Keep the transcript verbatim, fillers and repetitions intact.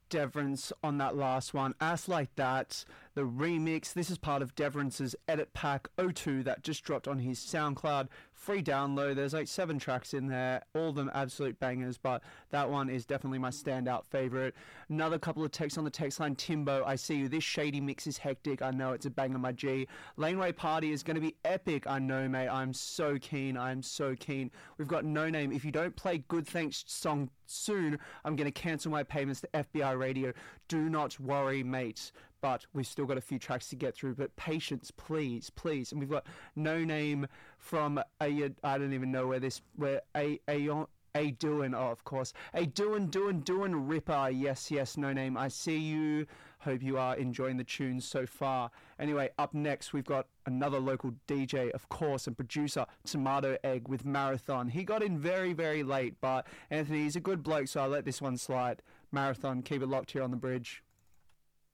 Deverance on that last one. Ass Like That, the remix. This is part of Deverance's Edit Pack oh two that just dropped on his SoundCloud. Free download. There's like seven tracks in there. All of them absolute bangers, but that one is definitely my standout favorite. Another couple of texts on the text line. Timbo, I see you. This shady mix is hectic. I know it's a banger, my G. Laneway Party is going to be epic. I know, mate. I'm so keen. I'm so keen. We've got No Name. If you don't play Good Thanks song soon, I'm going to cancel my payments to F B I Radio. Do not worry, mate. But we've still got a few tracks to get through. But patience, please, please. And we've got No Name from a, I don't even know where this, where a, a, a doing, oh, of course. A doing, doing, doing Ripper. Yes, yes, No Name. I see you. Hope you are enjoying the tunes so far. Anyway, up next, we've got another local D J, of course, and producer, Tomato Egg with Marathon. He got in very, very late, but Anthony, he's a good bloke, so I'll let this one slide. Marathon, keep it locked here on The Bridge.